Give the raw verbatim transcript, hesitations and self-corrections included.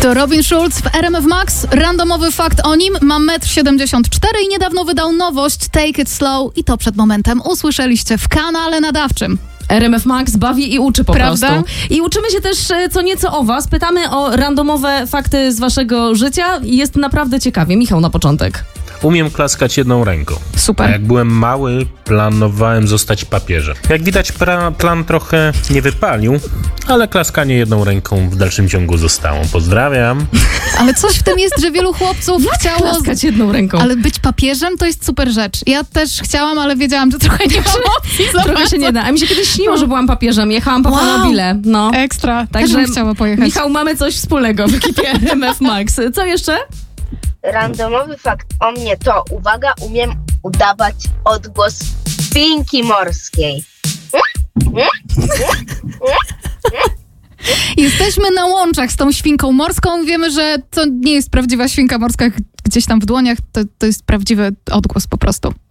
To Robin Schulz w R M F Max. Randomowy fakt o nim. Ma metr siedemdziesiąt cztery i niedawno wydał nowość Take It Slow. I to przed momentem usłyszeliście w kanale nadawczym. R M F Max bawi i uczy po Prawda? prostu. I uczymy się też co nieco o was. Pytamy o randomowe fakty z waszego życia. Jest naprawdę ciekawie. Michał na początek. Umiem klaskać jedną ręką. Super. A jak byłem mały, planowałem zostać papieżem. Jak widać, pra- plan trochę nie wypalił, ale klaskanie jedną ręką w dalszym ciągu zostało. Pozdrawiam. Ale coś w tym jest, że wielu chłopców Jak chciało... klaskać jedną ręką? Ale być papieżem to jest super rzecz. Ja też chciałam, ale wiedziałam, że trochę nie mam opcji. Trochę się nie da. A mi się kiedyś śniło, że byłam papieżem. Jechałam po Wow. Panobile. No. Ekstra. Także Też bym chciała pojechać. Michał, mamy coś wspólnego w ekipie R M F Max. Co jeszcze? Randomowy fakt o mnie to, uwaga, umiem udawać odgłos świnki morskiej. Jesteśmy na łączach z tą świnką morską. Wiemy, że to nie jest prawdziwa świnka morska gdzieś tam w dłoniach. To, to jest prawdziwy odgłos po prostu.